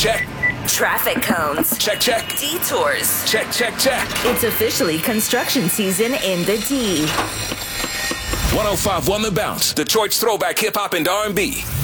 Check. Traffic cones. Check, check. Detours. Check, check, check. It's officially construction season in the D. 105.1 The Bounce, Detroit's throwback hip-hop and R&B.